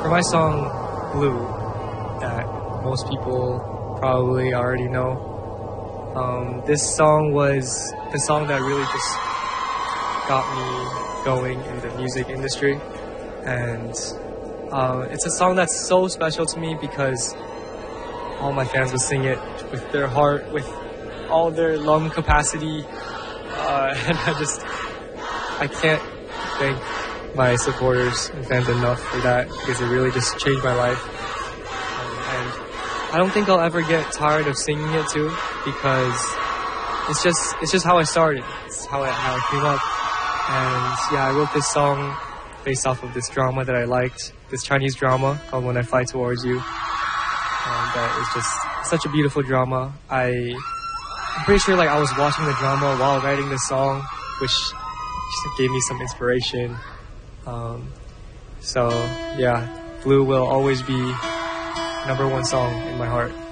For my song Blue, that most people probably already know, this song was the song that really just got me going in the music industry. And it's a song that's so special to me because all my fans will sing it with their heart, with all their lung capacity. And I can't thank my supporters and fans enough for that because it really just changed my life. And I don't think I'll ever get tired of singing it too because it's just how I started. It's how I came up. And yeah, I wrote this song based off of this drama that I liked, this Chinese drama called When I Fly Towards You. That is just such a beautiful drama. I'm pretty sure I was watching the drama while writing this song, which just gave me some inspiration. So yeah, Blue will always be #1 song in my heart.